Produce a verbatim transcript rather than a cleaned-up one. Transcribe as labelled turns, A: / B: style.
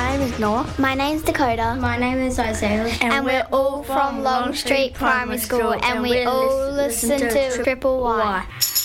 A: name is Noah.
B: My name's Dakota.
C: My name is Isaiah.
B: And, and we're all from Long Street Primary School, and we all listen to Triple Y.